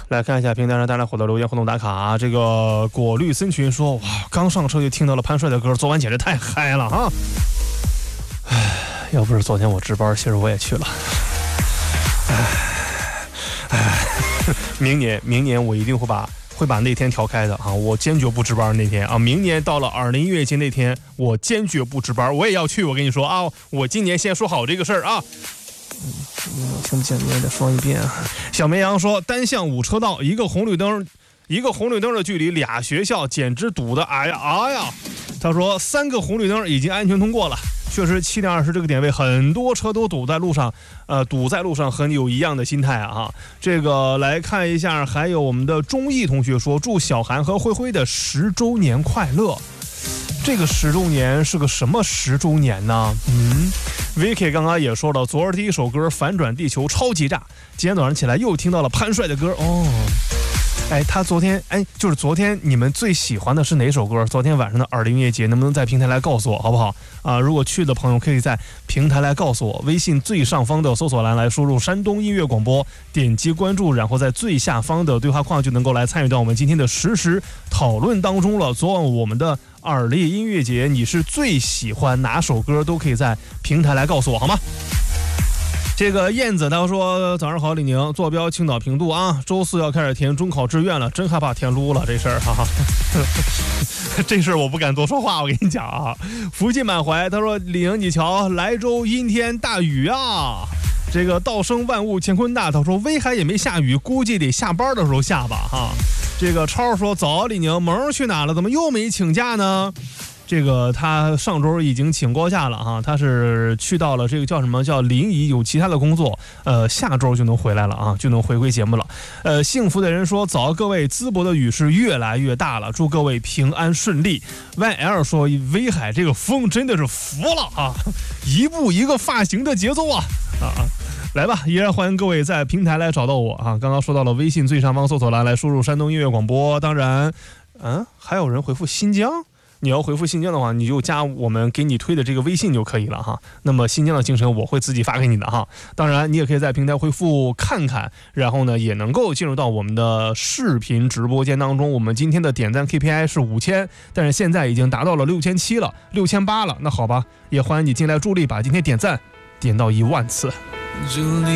来看一下平台上大家伙的留言互动打卡。这个果绿森群说，哇，刚上车就听到了潘帅的歌，昨晚简直太嗨了啊！要不是昨天我值班，其实我也去了。明年我一定会把那天调开的啊！我坚决不值班那天啊！明年到了20音乐节那天，我坚决不值班，我也要去。我跟你说啊，我今年先说好这个事儿啊。听不见，你也得说一遍啊。小绵羊说，单向5车道，一个红绿灯的距离，俩学校简直堵的，哎呀！他说3个红绿灯已经安全通过了。确实7点20这个点位，很多车都堵在路上，和你有一样的心态啊。这个来看一下，还有我们的钟毅同学说，祝小韩和灰灰的10周年快乐。这个10周年是个什么10周年呢？Vicky 刚刚也说了，昨儿第一首歌《反转地球》超级炸，今天早上起来又听到了潘帅的歌哦。他昨天就是昨天你们最喜欢的是哪首歌？昨天晚上的20音乐节能不能在平台来告诉我好不好啊？如果去的朋友可以在平台来告诉我，微信最上方的搜索栏来输入山东音乐广播，点击关注，然后在最下方的对话框就能够来参与到我们今天的实时讨论当中了。昨晚我们的耳力音乐节，你是最喜欢哪首歌？都可以在平台来告诉我好吗？这个燕子他说，早上好李宁，坐标青岛平度啊，周4要开始填中考志愿了，真害怕填撸了这事儿哈。这事儿我不敢多说话，我跟你讲啊。福气满怀他说，李宁你瞧，莱州阴天大雨啊。这个道生万物乾坤大，他说威海也没下雨，估计得下班的时候下吧哈。这个超说，早李宁，萌去哪了？怎么又没请假呢？这个他上周已经请过假了哈，他是去到了这个叫什么叫临沂，有其他的工作，下周就能回来了啊，就能回归节目了。幸福的人说，早各位，淄博的雨是越来越大了，祝各位平安顺利。YL 说，威海这个风真的是服了啊，一步一个发型的节奏啊。来吧，依然欢迎各位在平台来找到我啊。刚刚说到了微信最上方搜索栏来输入山东音乐广播，当然还有人回复新疆，你要回复新疆的话，你就加我们给你推的这个微信就可以了哈。那么新疆的行程我会自己发给你的哈。当然你也可以在平台回复看看，然后呢也能够进入到我们的视频直播间当中。我们今天的点赞 KPI 是5000，但是现在已经达到了6700了，6800了。那好吧，也欢迎你进来助力，把今天点赞点到10000次。